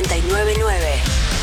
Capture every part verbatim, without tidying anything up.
noventa y nueve punto nueve.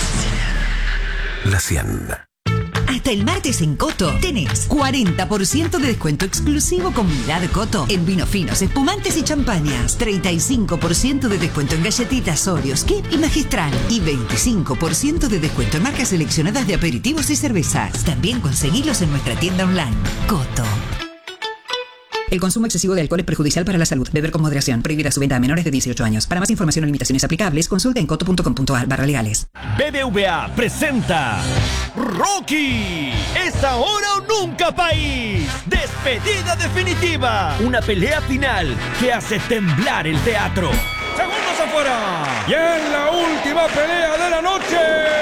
La cien. Hasta el martes en Coto tenés cuarenta por ciento de descuento exclusivo con Milad Coto en vinos finos, espumantes y champañas. treinta y cinco por ciento de descuento en galletitas Oreos, Kip y Magistral. Y veinticinco por ciento de descuento en marcas seleccionadas de aperitivos y cervezas. También conseguilos en nuestra tienda online. Coto. El consumo excesivo de alcohol es perjudicial para la salud. Beber con moderación. Prohibida su venta a menores de dieciocho años. Para más información o limitaciones aplicables, consulta en coto punto com punto a r barra legales. B B V A presenta Rocky. Es ahora o nunca, país. Despedida definitiva. Una pelea final que hace temblar el teatro. Segundos afuera. Y en la última pelea de la noche.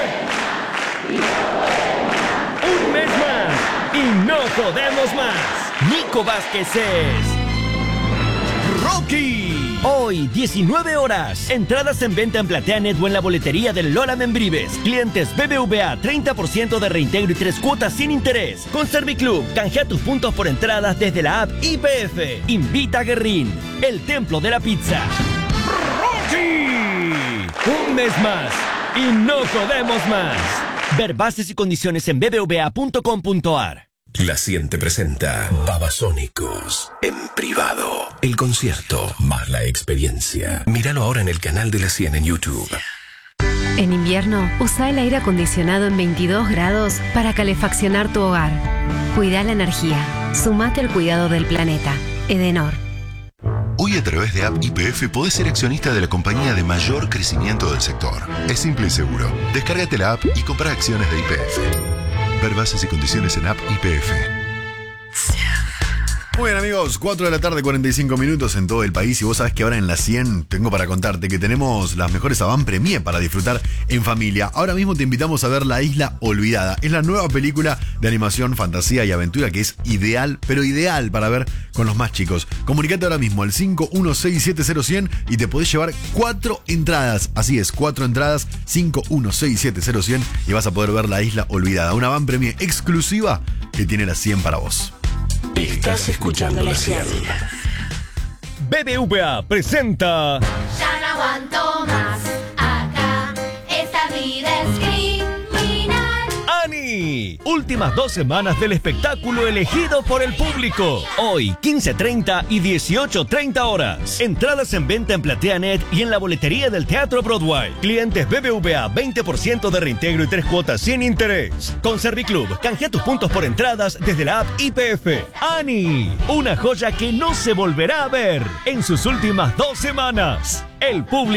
Un mes más y no podemos más. Nico Vázquez es Rocky. Hoy, diecinueve horas. Entradas en venta en PlateaNet o en la boletería del Lola Membrives. Clientes B B V A, treinta por ciento de reintegro y tres cuotas sin interés. Con Serviclub, canjea tus puntos por entradas desde la app I P F. Invita a Guerrín, el templo de la pizza. ¡Rocky! Un mes más y no podemos más. Ver bases y condiciones en b b v a punto com punto a r. La cien te presenta Babasónicos en privado. El concierto más la experiencia. Míralo ahora en el canal de La cien en YouTube. En invierno, usa el aire acondicionado en veintidós grados para calefaccionar tu hogar. Cuida la energía. Sumate al cuidado del planeta. Edenor. Hoy a través de App Y P F podés ser accionista de la compañía de mayor crecimiento del sector. Es simple y seguro. Descárgate la app y compra acciones de Y P F. Ver bases y condiciones en App Y P F. Muy bien, amigos, cuatro de la tarde, cuarenta y cinco minutos en todo el país. Y vos sabés que ahora en la cien tengo para contarte que tenemos las mejores avant premier para disfrutar en familia. Ahora mismo te invitamos a ver La Isla Olvidada. Es la nueva película de animación, fantasía y aventura que es ideal, pero ideal para ver con los más chicos. Comunicate ahora mismo al cinco uno seis siete cero cien y te podés llevar cuatro entradas. Así es, cuatro entradas, cinco uno seis siete cero cien y vas a poder ver La Isla Olvidada. Una avant premier exclusiva que tiene la cien para vos. Estás escuchando La cien. B B V A presenta Ya no aguanto más acá. Esta vida es criminal. Ani. Últimas dos semanas del espectáculo elegido por el público. Hoy, quince treinta y dieciocho treinta horas. Entradas en venta en PlateaNet y en la boletería del Teatro Broadway. Clientes B B V A, veinte por ciento de reintegro y tres cuotas sin interés. Con Serviclub, canjea tus puntos por entradas desde la app I P F. Ani, una joya que no se volverá a ver en sus últimas dos semanas. El público